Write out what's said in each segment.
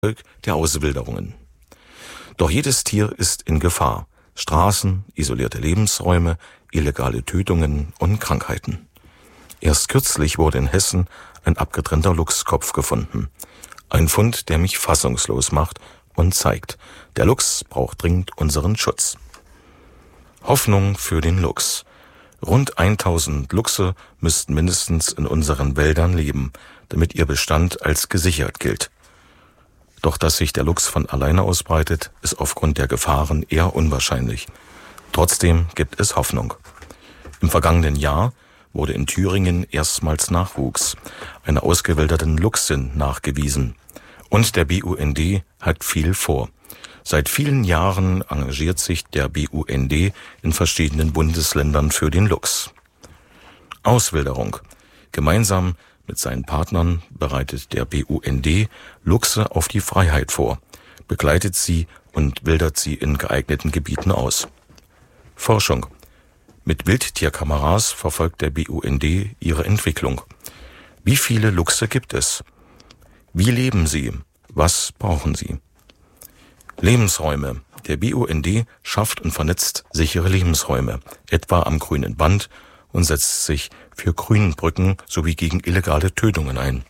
der Auswilderungen. Doch jedes Tier ist in Gefahr. Straßen, isolierte Lebensräume, illegale Tötungen und Krankheiten. Erst kürzlich wurde in Hessen ein abgetrennter Luchskopf gefunden. Ein Fund, der mich fassungslos macht und zeigt, der Luchs braucht dringend unseren Schutz. Hoffnung für den Luchs. Rund 1000 Luchse müssten mindestens in unseren Wäldern leben, damit ihr Bestand als gesichert gilt. Doch dass sich der Luchs von alleine ausbreitet, ist aufgrund der Gefahren eher unwahrscheinlich. Trotzdem gibt es Hoffnung. Im vergangenen Jahr wurde in Thüringen erstmals Nachwuchs einer ausgewilderten Luchsin nachgewiesen. Und der BUND hat viel vor. Seit vielen Jahren engagiert sich der BUND in verschiedenen Bundesländern für den Luchs. Auswilderung. Gemeinsam mit seinen Partnern bereitet der BUND Luchse auf die Freiheit vor, begleitet sie und wildert sie in geeigneten Gebieten aus. Forschung. Mit Wildtierkameras verfolgt der BUND ihre Entwicklung. Wie viele Luchse gibt es? Wie leben sie? Was brauchen sie? Lebensräume. Der BUND schafft und vernetzt sichere Lebensräume, etwa am Grünen Band, und setzt sich für Grünbrücken sowie gegen illegale Tötungen ein.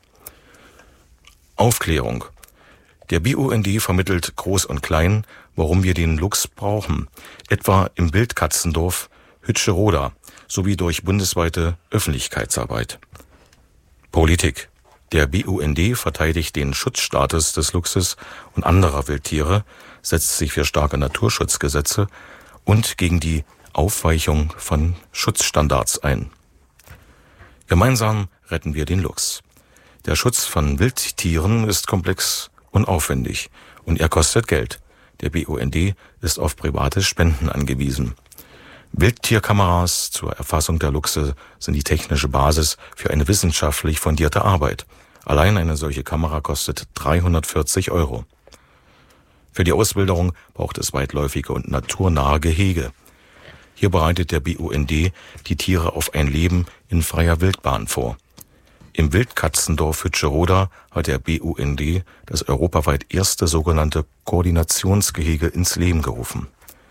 Aufklärung. Der BUND vermittelt Groß und Klein, warum wir den Luchs brauchen, etwa im Wildkatzendorf Hütscheroda sowie durch bundesweite Öffentlichkeitsarbeit. Politik. Der BUND verteidigt den Schutzstatus des Luchses und anderer Wildtiere, setzt sich für starke Naturschutzgesetze und gegen die Aufweichung von Schutzstandards ein. Gemeinsam retten wir den Luchs. Der Schutz von Wildtieren ist komplex und aufwendig und er kostet Geld. Der BUND ist auf private Spenden angewiesen. Wildtierkameras zur Erfassung der Luchse sind die technische Basis für eine wissenschaftlich fundierte Arbeit. Allein eine solche Kamera kostet 340 €. Für die Auswilderung braucht es weitläufige und naturnahe Gehege. Hier bereitet der BUND die Tiere auf ein Leben in freier Wildbahn vor. Im Wildkatzendorf Hütscheroda hat der BUND das europaweit erste sogenannte Koordinationsgehege ins Leben gerufen.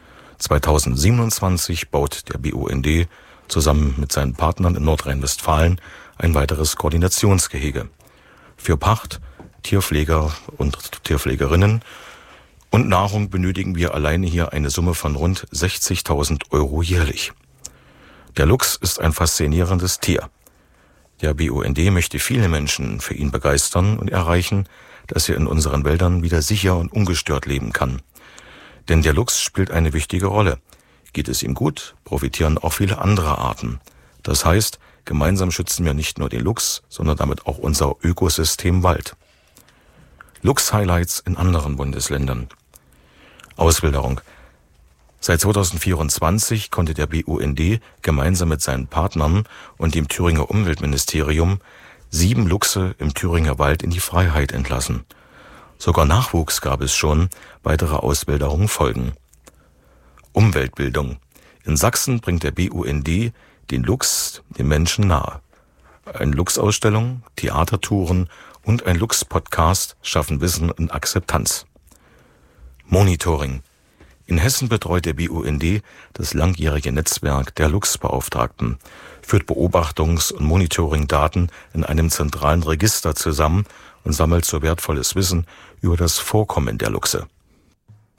2027 baut der BUND zusammen mit seinen Partnern in Nordrhein-Westfalen ein weiteres Koordinationsgehege. Für Pacht, Tierpfleger und Tierpflegerinnen und Nahrung benötigen wir alleine hier eine Summe von rund 60.000 € jährlich. Der Luchs ist ein faszinierendes Tier. Der BUND möchte viele Menschen für ihn begeistern und erreichen, dass er in unseren Wäldern wieder sicher und ungestört leben kann. Denn der Luchs spielt eine wichtige Rolle. Geht es ihm gut, profitieren auch viele andere Arten. Das heißt, gemeinsam schützen wir nicht nur den Luchs, sondern damit auch unser Ökosystem Wald. Luchs-Highlights in anderen Bundesländern. Auswilderung. Seit 2024 konnte der BUND gemeinsam mit seinen Partnern und dem Thüringer Umweltministerium 7 Luchse im Thüringer Wald in die Freiheit entlassen. Sogar Nachwuchs gab es schon, weitere Auswilderungen folgen. Umweltbildung. In Sachsen bringt der BUND den Luchs den Menschen nahe. Eine Luchsausstellung, Theatertouren und ein Luchs-Podcast schaffen Wissen und Akzeptanz. Monitoring. In Hessen betreut der BUND das langjährige Netzwerk der Luchsbeauftragten, führt Beobachtungs- und Monitoringdaten in einem zentralen Register zusammen und sammelt so wertvolles Wissen über das Vorkommen der Luchse.